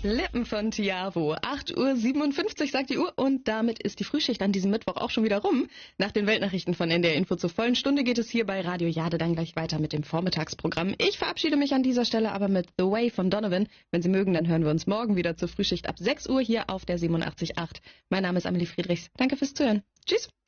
Lippen von Tiavo. 8:57 Uhr sagt die Uhr und damit ist die Frühschicht an diesem Mittwoch auch schon wieder rum. Nach den Weltnachrichten von NDR Info zur vollen Stunde geht es hier bei Radio Jade dann gleich weiter mit dem Vormittagsprogramm. Ich verabschiede mich an dieser Stelle aber mit The Way von Donovan. Wenn Sie mögen, dann hören wir uns morgen wieder zur Frühschicht ab 6 Uhr hier auf der 87.8. Mein Name ist Amelie Friedrichs. Danke fürs Zuhören. Tschüss.